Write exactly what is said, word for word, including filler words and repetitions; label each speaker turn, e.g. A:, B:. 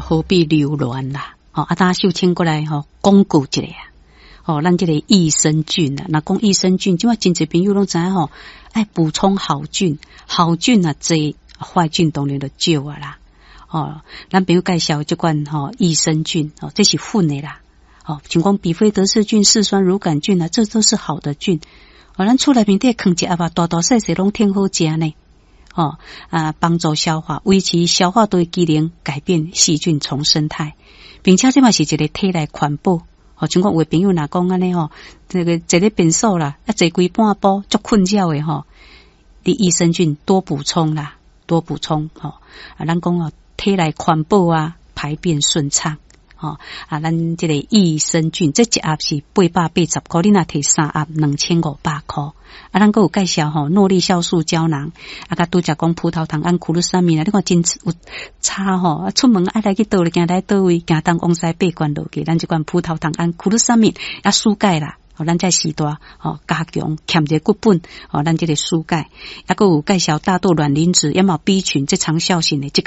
A: 何必留恋啦。哦，啊，大家秀清过来吼，讲究一下啊。哦，咱这个益生菌啊，那讲益生菌，即马真侪朋友拢知影吼，爱补充好菌，好菌啊多，坏菌当然就少啊啦。哦，咱朋友介绍这款吼益生菌，哦，这是混的啦。哦，像讲比菲德氏菌、嗜酸乳杆菌啊，这都是好的菌。哦，咱厝内面底放一盒吧，大大细细拢挺好食呢。哦啊，帮助消化，维持消化道机能，改变细菌重生态，并且这嘛是一个体内环保。哦，像讲有朋友若讲安尼吼，这个坐咧便所啦，啊坐规半晡足困扰诶吼，你益生菌多补充啦，多补充吼啊，咱讲哦，体内环保啊，排便顺畅。哦啊，咱这个益生菌，这一盒是八百八十块，你若摕三盒两千五百块。啊，咱还有介绍吼，诺丽酵素胶囊，啊，甲拄则讲葡萄糖胺苦鲁沙米啦，你看真有差吼。啊，出门爱来去倒咧，行来倒位，行东往西八关落去，咱这款葡萄糖胺苦鲁沙米啊，输钙啦。哦，咱在时代哦加强欠着骨本哦，咱这个输钙，啊，还有介绍大豆卵磷脂，也有 B 群这长效型的这个。